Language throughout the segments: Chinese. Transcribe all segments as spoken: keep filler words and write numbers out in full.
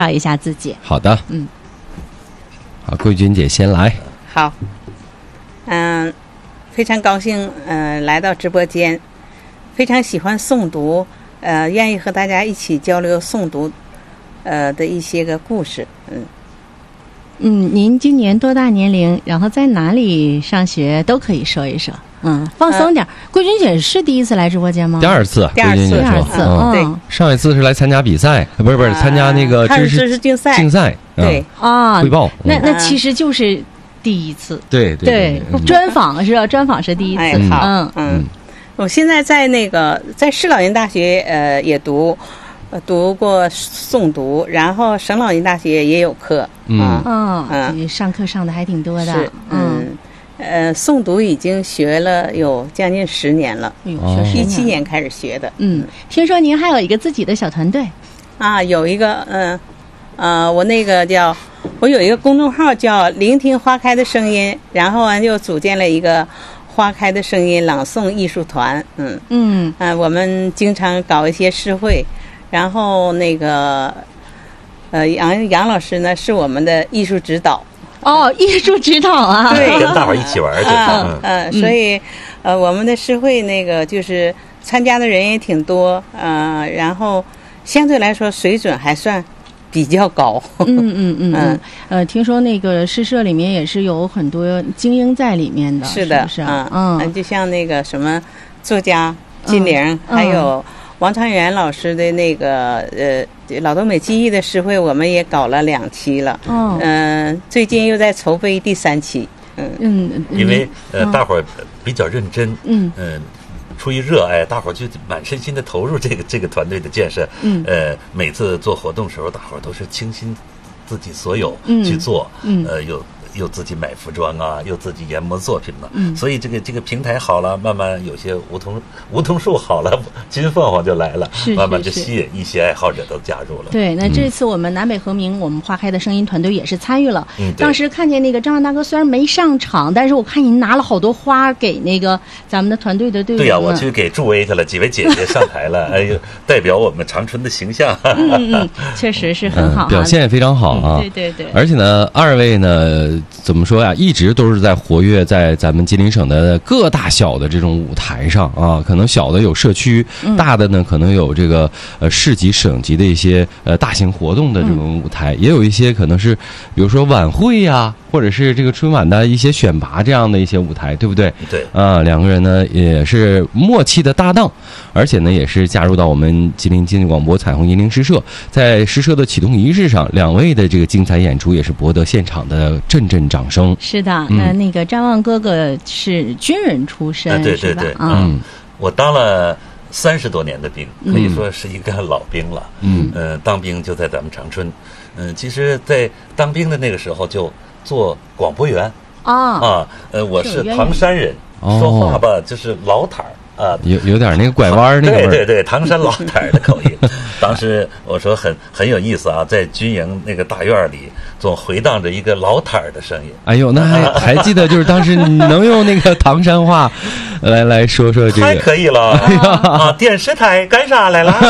绍一下自己。 好的， 嗯， 好，桂君姐先来。 好，嗯，非常高兴，嗯、呃，来到直播间，非常喜欢诵读，呃，愿意和大家一起交流诵读，呃的一些个故事，嗯。 嗯，您今年多大年龄？然后在哪里上学都可以说一说。嗯，放松点。桂君姐是第一次来直播间吗？ 第二次， 第二次， 第二次。 嗯， 对。 上一次是来参加比赛，不是不是参加那个知识竞赛。 竞赛， 对啊， 汇报。 那那其实就是第一次。 对对对，专访是吧？专访是第一次。 哎，好，嗯嗯。我现在在那个在市老年大学呃也读。读过诵读，然后省老年大学也有课， 嗯嗯嗯，上课上的还挺多的， 是嗯呃，诵读已经学了有将近十年了，一七年开始学的， 嗯，听说您还有一个自己的小团队， 啊，有一个嗯呃，我那个叫我有一个公众号叫“聆听花开的声音”，然后完就组建了一个花开的声音朗诵艺术团，嗯嗯啊，我们经常搞一些诗会。然后那个，呃，杨杨老师呢是我们的艺术指导。 哦，艺术指导啊， 对，跟大伙儿一起玩儿， 嗯嗯，所以，呃，我们的诗会那个就是参加的人也挺多，呃，然后相对来说水准还算比较高。 嗯嗯嗯嗯，呃，听说那个诗社里面也是有很多精英在里面的， 是的， 是嗯嗯， 就像那个什么作家金玲，还有。王长元老师的那个呃老东北记忆的诗会，我们也搞了两期了。嗯、哦，嗯、呃，最近又在筹备第三期。嗯嗯，因为呃大伙儿比较认真，嗯嗯、呃，出于热爱，大伙儿就满身心的投入这个这个团队的建设。嗯，呃，每次做活动的时候，大伙儿都是倾心自己所有去做。嗯，呃有。又自己买服装啊，又自己研磨作品了，嗯，所以这个这个平台好了，慢慢有些梧桐梧桐树好了，金凤凰就来了， 是是是慢慢就吸引一些爱好者都加入了。 对，那这次我们南北和鸣，我们花开的声音团队也是参与了。 嗯， 当时看见那个张万大哥虽然没上场，但是我看您拿了好多花给那个咱们的团队的队员。 对呀、啊，我去给助威去了，几位姐姐上台了，哎呦，代表我们长春的形象。 嗯嗯，确实是很好、啊嗯，表现也非常好啊。 对对对， 而且呢，二位呢。怎么说呀？一直都是在活跃在咱们吉林省的各大小的这种舞台上啊，可能小的有社区，嗯、大的呢可能有这个呃市级、省级的一些呃大型活动的这种舞台，嗯、也有一些可能是比如说晚会呀，或者是这个春晚的一些选拔这样的一些舞台，对不对？ 对啊，两个人呢也是默契的搭档，而且呢也是加入到我们吉林经济广播彩虹银铃诗社，在诗社的启动仪式上，两位的这个精彩演出也是博得现场的阵阵掌声。 是的，那、呃、那个张望哥哥是军人出身， 嗯、对对对， 嗯， 我当了三十多年的兵，可以说是一个老兵了。嗯，呃，当兵就在咱们长春，嗯、呃，其实，在当兵的那个时候就做广播员啊啊，呃，我是唐山人，哦、说话吧就是老坦儿。啊， 有有点那个拐弯那个味儿， 对对对，唐山老坦儿的口音。当时我说很很有意思啊，在军营那个大院里，总回荡着一个老坦儿的声音。 哎呦，那还还记得就是当时你能用那个唐山话来来说说这个？ 太可以了啊！电视台干啥来了？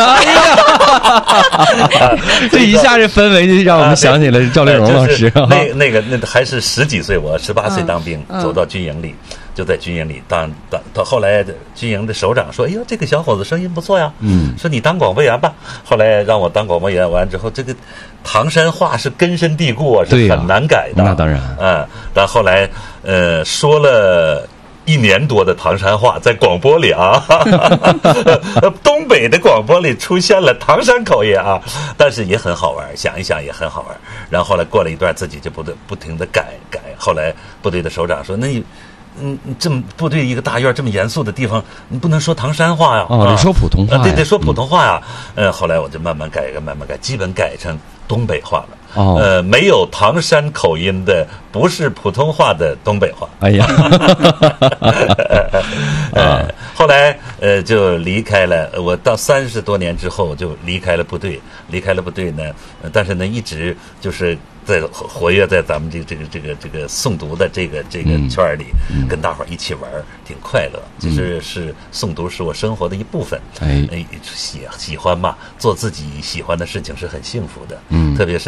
这一下这氛围就让我们想起了赵丽蓉老师。 那那个那还是十几岁，我十八岁当兵，走到军营里。就在军营里当当到后来，军营的首长说：“哎呦，这个小伙子声音不错呀。”嗯，说你当广播员吧。后来让我当广播员，完之后，这个唐山话是根深蒂固啊，是很难改的。 那当然， 嗯，但后来呃说了一年多的唐山话，在广播里啊，东北的广播里出现了唐山口音啊，但是也很好玩，想一想也很好玩。然后后来过了一段，自己就不得不停的改改。后来部队的首长说：“那你。”嗯，这么部队一个大院这么严肃的地方，你不能说唐山话呀， 哦，得说普通话呀， 对，得说普通话呀。嗯、呃，后来我就慢慢改，慢慢改，基本改成东北话了。哦，呃，没有唐山口音的，不是普通话的东北话。 哎呀， 呃，后来呃就离开了。我到三十多年之后就离开了部队，离开了部队呢，呃、但是呢一直就是在活跃在咱们这个这个这个这个诵读的这个这个圈里，嗯、跟大伙儿一起玩，挺快乐。其实是诵读是我生活的一部分。哎，喜喜欢嘛，做自己喜欢的事情是很幸福的。嗯，特别是。